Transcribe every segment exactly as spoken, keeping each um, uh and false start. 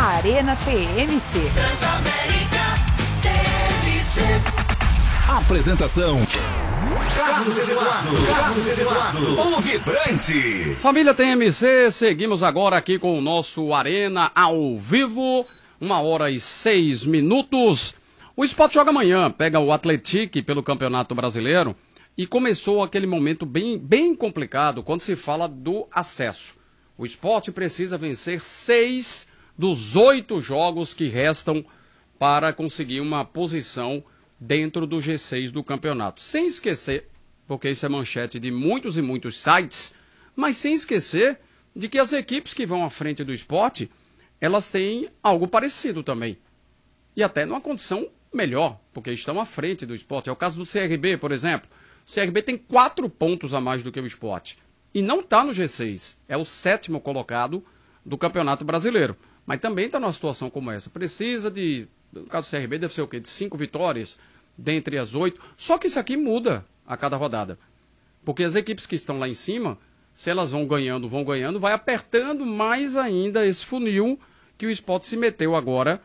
Arena T M C. Transamérica T M C. Apresentação: Carlos Eduardo. Carlos Eduardo, o vibrante. Família T M C, seguimos agora aqui com o nosso Arena ao vivo. Uma hora e seis minutos. O Sport joga amanhã, pega o Atlético pelo Campeonato Brasileiro. E começou aquele momento bem, bem complicado quando se fala do acesso. O Sport precisa vencer seis dos oito jogos que restam para conseguir uma posição dentro do G seis do campeonato. Sem esquecer, porque isso é manchete de muitos e muitos sites, mas sem esquecer de que as equipes que vão à frente do Sport, elas têm algo parecido também. E até numa condição melhor, porque estão à frente do Sport. É o caso do C R B, por exemplo. O C R B tem quatro pontos a mais do que o Sport. E não está no G seis. É o sétimo colocado do Campeonato Brasileiro. Mas também está numa situação como essa. Precisa de, no caso do C R B, deve ser o quê? De cinco vitórias dentre as oito. Só que isso aqui muda a cada rodada. Porque as equipes que estão lá em cima, se elas vão ganhando, vão ganhando, vai apertando mais ainda esse funil que o Sport se meteu agora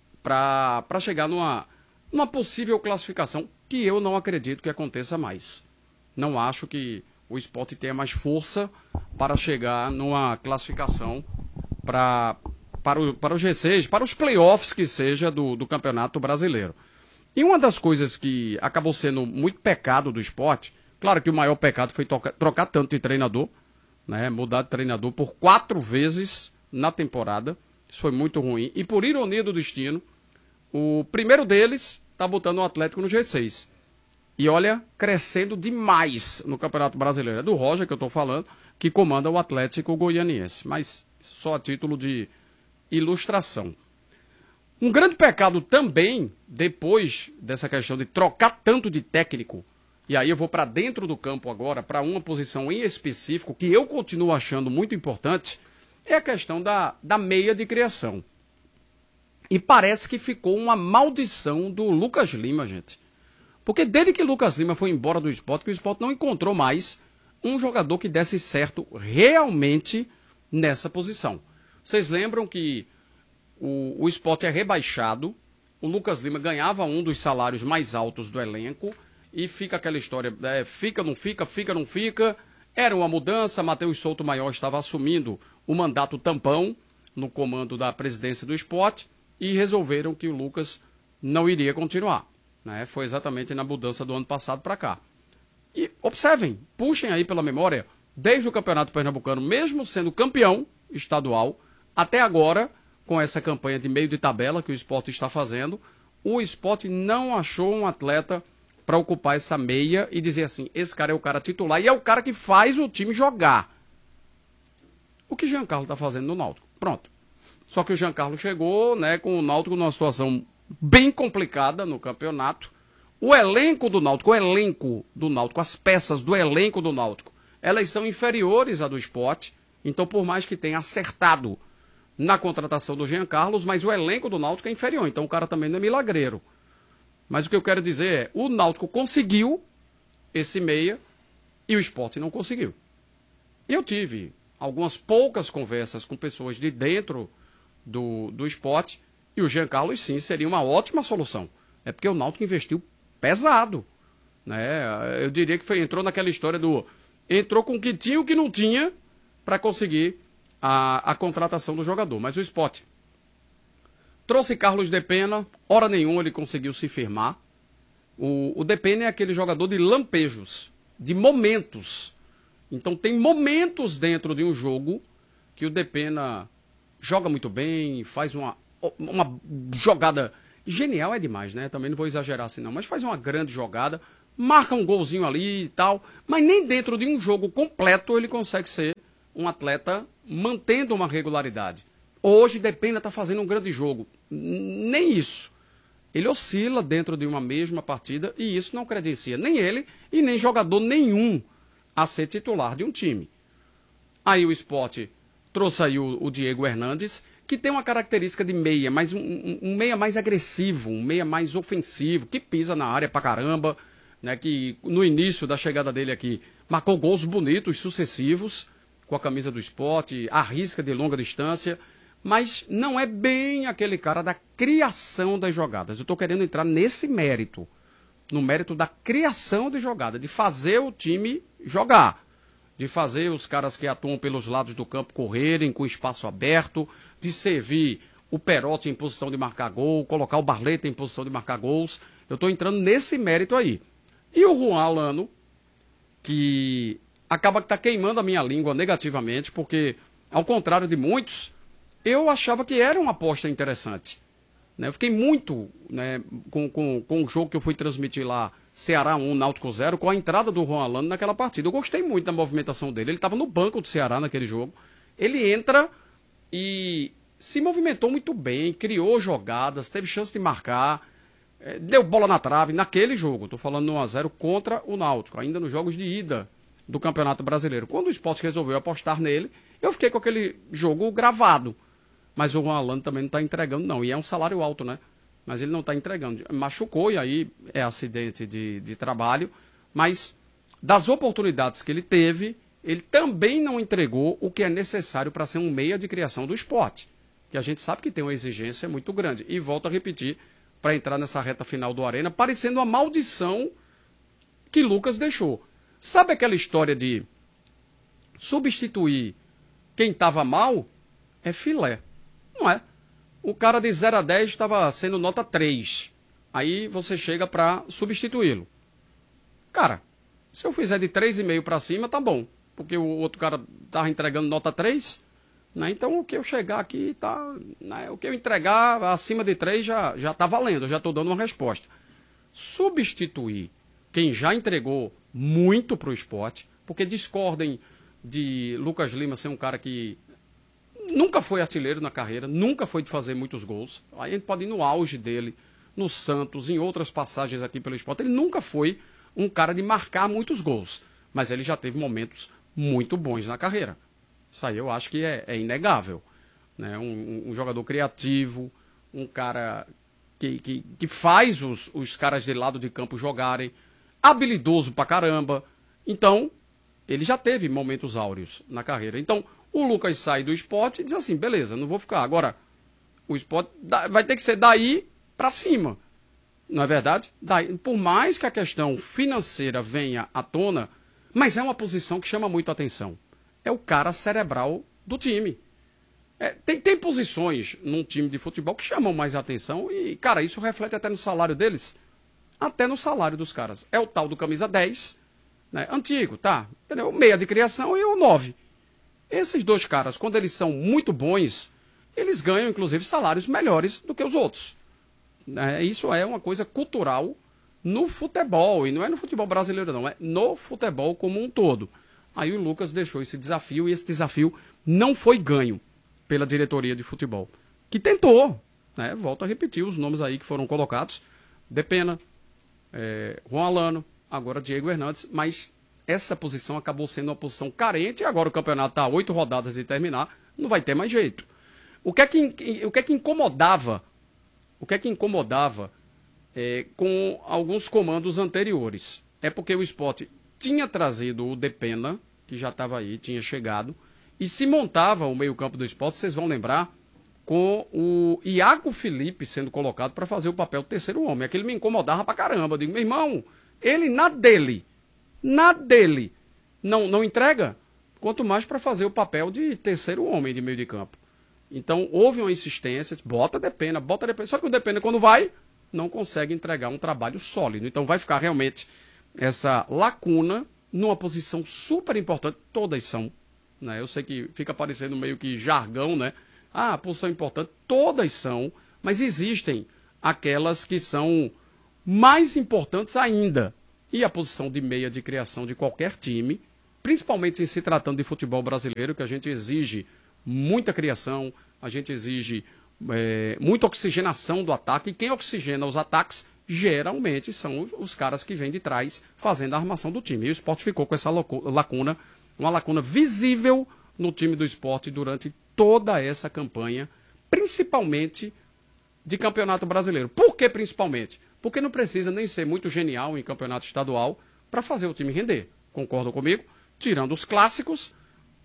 para chegar numa, numa possível classificação que eu não acredito que aconteça mais. Não acho que o Sport tenha mais força para chegar numa classificação pra, para, o, para o G seis, para os playoffs que seja do, do Campeonato Brasileiro. E uma das coisas que acabou sendo muito pecado do Sport, claro que o maior pecado foi trocar, trocar tanto de treinador, né, mudar de treinador por quatro vezes na temporada. Isso foi muito ruim. E por ironia do destino, o primeiro deles está botando o Atlético no G seis. E olha, crescendo demais no Campeonato Brasileiro. É do Roger que eu estou falando, que comanda o Atlético Goianiense. Mas só a título de ilustração. Um grande pecado também, depois dessa questão de trocar tanto de técnico, e aí eu vou para dentro do campo agora, para uma posição em específico, que eu continuo achando muito importante, é a questão da, da meia de criação. E parece que ficou uma maldição do Lucas Lima, gente. Porque desde que Lucas Lima foi embora do Sport, que o Sport não encontrou mais um jogador que desse certo realmente nessa posição. Vocês lembram que o, o Sport é rebaixado, o Lucas Lima ganhava um dos salários mais altos do elenco, e fica aquela história, é, fica, não fica, fica, não fica. Era uma mudança, Matheus Souto Maior estava assumindo o mandato tampão no comando da presidência do Sport, e resolveram que o Lucas não iria continuar. Né? Foi exatamente na mudança do ano passado para cá. E observem, puxem aí pela memória, desde o Campeonato Pernambucano, mesmo sendo campeão estadual, até agora, com essa campanha de meio de tabela que o Sport está fazendo, o Sport não achou um atleta para ocupar essa meia e dizer assim, esse cara é o cara titular e é o cara que faz o time jogar. O que Jean Carlos está fazendo no Náutico. Pronto. Só que o Jean Carlos chegou, né, com o Náutico numa situação bem complicada no campeonato. O elenco do Náutico, o elenco do Náutico, as peças do elenco do Náutico, elas são inferiores à do Sport. Então, por mais que tenha acertado na contratação do Jean Carlos, mas o elenco do Náutico é inferior. Então, o cara também não é milagreiro. Mas o que eu quero dizer é, o Náutico conseguiu esse meia e o Sport não conseguiu. Eu tive algumas poucas conversas com pessoas de dentro do, do Sport, e o Jean Carlos sim seria uma ótima solução. É porque o Náutico investiu pesado. Né? Eu diria que foi, entrou naquela história do... Entrou com o que tinha e o que não tinha para conseguir a, a contratação do jogador. Mas o Sport trouxe Carlos Depena, hora nenhuma ele conseguiu se firmar. O, o Depena é aquele jogador de lampejos, de momentos. Então tem momentos dentro de um jogo que o Depena joga muito bem, faz uma, uma jogada genial, é demais, né? Também não vou exagerar assim não, mas faz uma grande jogada, marca um golzinho ali e tal, mas nem dentro de um jogo completo ele consegue ser um atleta mantendo uma regularidade. Hoje Depena está fazendo um grande jogo, nem isso. Ele oscila dentro de uma mesma partida e isso não credencia nem ele e nem jogador nenhum a ser titular de um time. Aí o Sport trouxe aí o, o Diego Hernandes, que tem uma característica de meia, mas um, um, um meia mais agressivo, um meia mais ofensivo, que pisa na área pra caramba, né, que no início da chegada dele aqui marcou gols bonitos, sucessivos, com a camisa do Sport, arrisca de longa distância, mas não é bem aquele cara da criação das jogadas. Eu estou querendo entrar nesse mérito, no mérito da criação de jogada, de fazer o time jogar, de fazer os caras que atuam pelos lados do campo correrem com espaço aberto, de servir o Perotti em posição de marcar gol, colocar o Barleta em posição de marcar gols. Eu estou entrando nesse mérito aí. E o Juan Alano, que acaba que está queimando a minha língua negativamente, porque, ao contrário de muitos, eu achava que era uma aposta interessante. Né? Eu fiquei muito, né, com, com, com o jogo que eu fui transmitir lá, Ceará um, Náutico zero, com a entrada do Juan Alano naquela partida. Eu gostei muito da movimentação dele. Ele estava no banco do Ceará naquele jogo. Ele entra e se movimentou muito bem, criou jogadas, teve chance de marcar, deu bola na trave naquele jogo. Estou falando no um a zero contra o Náutico, ainda nos jogos de ida do Campeonato Brasileiro. Quando o Sport resolveu apostar nele, eu fiquei com aquele jogo gravado. Mas o Juan Alano também não está entregando, não. E é um salário alto, né? Mas ele não está entregando. Machucou e aí é acidente de, de trabalho. Mas das oportunidades que ele teve, ele também não entregou o que é necessário para ser um meia de criação do Sport. Que a gente sabe que tem uma exigência muito grande. E volto a repetir, para entrar nessa reta final do Arena, parecendo uma maldição que Lucas deixou. Sabe aquela história de substituir quem estava mal? É filé, não é? O cara de zero a dez estava sendo nota três. Aí você chega para substituí-lo. Cara, se eu fizer de três vírgula cinco para cima, tá bom. Porque o outro cara estava entregando nota três... Né? Então, o que eu chegar aqui, tá, né? O que eu entregar acima de três já já está valendo, eu já estou dando uma resposta. Substituir quem já entregou muito para o Sport, porque discordem de Lucas Lima ser um cara que nunca foi artilheiro na carreira, nunca foi de fazer muitos gols. Aí a gente pode ir no auge dele, no Santos, em outras passagens aqui pelo Sport. Ele nunca foi um cara de marcar muitos gols, mas ele já teve momentos muito bons na carreira. Isso aí eu acho que é, é inegável. Né? Um, um jogador criativo, um cara que, que, que faz os, os caras de lado de campo jogarem, habilidoso pra caramba. Então, ele já teve momentos áureos na carreira. Então, o Lucas sai do Sport e diz assim, beleza, não vou ficar. Agora, o Sport vai ter que ser daí pra cima. Não é verdade? Daí, por mais que a questão financeira venha à tona, mas é uma posição que chama muito a atenção. É o cara cerebral do time. É, tem, tem posições num time de futebol que chamam mais atenção e, cara, isso reflete até no salário deles, até no salário dos caras. É o tal do camisa dez, né, antigo, tá? Entendeu? Meia de criação e o nove. Esses dois caras, quando eles são muito bons, eles ganham, inclusive, salários melhores do que os outros. Né? Isso é uma coisa cultural no futebol, e não é no futebol brasileiro não, é no futebol como um todo. Aí o Lucas deixou esse desafio e esse desafio não foi ganho pela diretoria de futebol. Que tentou, né? Volto a repetir os nomes aí que foram colocados. Depena, é, Juan Alano, agora Diego Hernandes, mas essa posição acabou sendo uma posição carente e agora o campeonato está a oito rodadas de terminar, não vai ter mais jeito. O que é que, o que, é que incomodava, o que é que incomodava é, com alguns comandos anteriores? É porque o Sport tinha trazido o Depena, que já estava aí, tinha chegado, e se montava o meio-campo do Sport, vocês vão lembrar, com o Iago Felipe sendo colocado para fazer o papel do terceiro homem. Aquilo me incomodava pra caramba. Eu digo, meu irmão, ele na dele, na dele, não, não entrega, quanto mais para fazer o papel de terceiro homem de meio de campo. Então, houve uma insistência, bota Depena, bota Depena. Só que o Depena, quando vai, não consegue entregar um trabalho sólido. Então, vai ficar realmente essa lacuna numa posição super importante, todas são, né? Eu sei que fica parecendo meio que jargão, né? Ah, a posição importante, todas são, mas existem aquelas que são mais importantes ainda. E a posição de meia de criação de qualquer time, principalmente em se tratando de futebol brasileiro, que a gente exige muita criação, a gente exige é, muita oxigenação do ataque, e quem oxigena os ataques geralmente são os caras que vêm de trás fazendo a armação do time. E o Sport ficou com essa lacuna, uma lacuna visível no time do Sport durante toda essa campanha, principalmente de campeonato brasileiro. Por que principalmente? Porque não precisa nem ser muito genial em campeonato estadual para fazer o time render. Concordam comigo? Tirando os clássicos,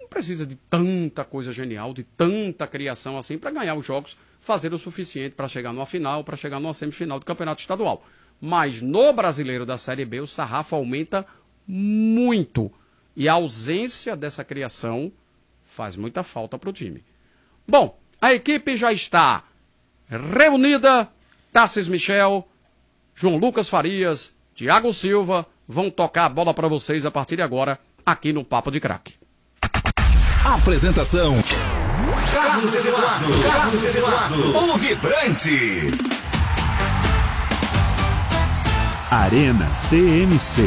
precisa de tanta coisa genial, de tanta criação assim para ganhar os jogos, fazer o suficiente para chegar numa final, para chegar numa semifinal do campeonato estadual. Mas no brasileiro da Série B o sarrafo aumenta muito e a ausência dessa criação faz muita falta para o time. Bom, a equipe já está reunida. Tarcísio Michel, João Lucas Farias, Thiago Silva vão tocar a bola para vocês a partir de agora aqui no Papo de Craque. Apresentação: Carlos Eduardo. Carlos Eduardo, o vibrante. Arena T M C.